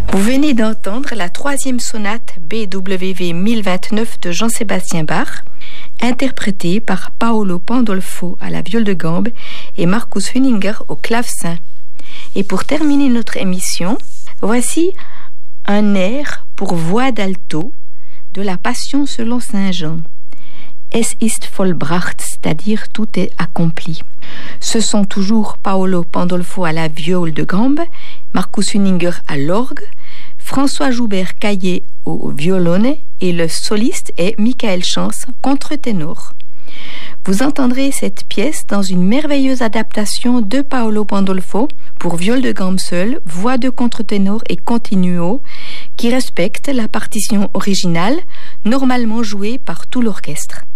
Vous venez d'entendre la 3e sonate BWV 1029 de Jean-Sébastien Bach, interprétée par Paolo Pandolfo à la viole de gambe et Markus Hüninger au clavecin. Et pour terminer notre émission, voici un air pour voix d'alto de la Passion selon Saint Jean. Es ist vollbracht, c'est-à-dire tout est accompli. Ce sont toujours Paolo Pandolfo à la viole de gambe, Markus Hüninger à l'orgue, François Joubert-Caillé au violone et le soliste est Michael Chance, contre-ténor. Vous entendrez cette pièce dans une merveilleuse adaptation de Paolo Pandolfo pour viole de gambe seule, voix de contre-ténor et continuo qui respecte la partition originale, normalement jouée par tout l'orchestre.